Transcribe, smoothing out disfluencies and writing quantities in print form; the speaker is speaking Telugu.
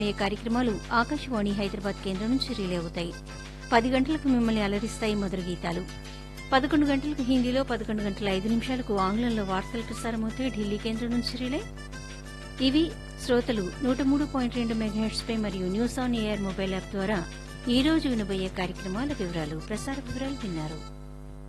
ఈ కార్యక్రమాలు ఆకాశవాణి హైదరాబాద్ కేంద్రం నుంచి రిలే అవుతాయి. 10 గంటలకు మిమ్మల్ని అలరిస్తాయి మధుర గీతాలు. 11 గంటలకు హిందీలో, 11 గంటల 5 నిమిషాలకు ఆంగ్లంలో వార్తలు ప్రసారమవుతాయి ఢిల్లీ కేంద్రం నుంచి రిలే. ఇవి శ్రోతలు 103.2 మెగాహెర్ట్జ్ పై మరియు news on air mobile app ద్వారా ఈ రోజు వినబోయే కార్యక్రమాల వివరాలు, ప్రసార వివరాలు విన్నారు.